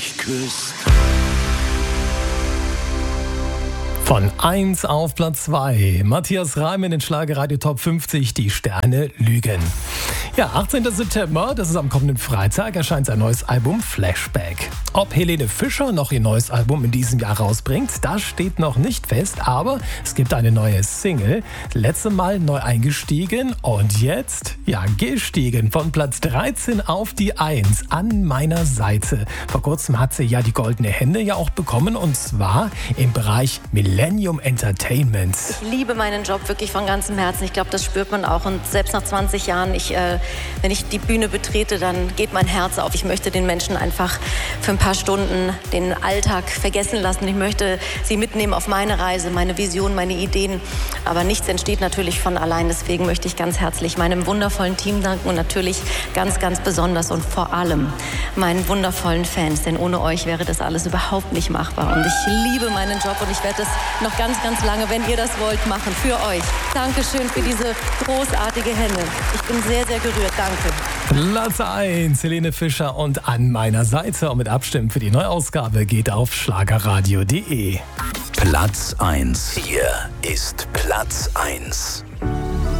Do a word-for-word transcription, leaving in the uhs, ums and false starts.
mich küsst. Von eins auf Platz zwei. Matthias Reim in den Schlagerradio Top fünfzig, die Sterne lügen. Ja, achtzehnten September, das ist am kommenden Freitag, erscheint sein neues Album Flashback. Ob Helene Fischer noch ihr neues Album in diesem Jahr rausbringt, das steht noch nicht fest, aber es gibt eine neue Single. Letzte Mal neu eingestiegen und jetzt, ja, gestiegen. Von Platz dreizehn auf die eins, An meiner Seite. Vor kurzem hat sie ja die Goldene Hände ja auch bekommen, und zwar im Bereich Millennium Entertainment. Ich liebe meinen Job wirklich von ganzem Herzen. Ich glaube, das spürt man auch. Und selbst nach zwanzig Jahren, ich, äh, wenn ich die Bühne betrete, dann geht mein Herz auf. Ich möchte den Menschen einfach für ein paar Stunden den Alltag vergessen lassen. Ich möchte sie mitnehmen auf meine Reise, meine Vision, meine Ideen. Aber nichts entsteht natürlich von allein. Deswegen möchte ich ganz herzlich meinem wundervollen Team danken und natürlich ganz, ganz besonders und vor allem meinen wundervollen Fans. Denn ohne euch wäre das alles überhaupt nicht machbar. Und ich liebe meinen Job und ich werde das noch ganz, ganz lange, wenn ihr das wollt, machen. Für euch. Dankeschön für diese großartige Hände. Ich bin sehr, sehr gerührt. Danke. Platz eins, Helene Fischer und An meiner Seite. Und mit Abstimmen für die Neuausgabe geht auf schlagerradio punkt de. Platz eins. Hier ist Platz eins.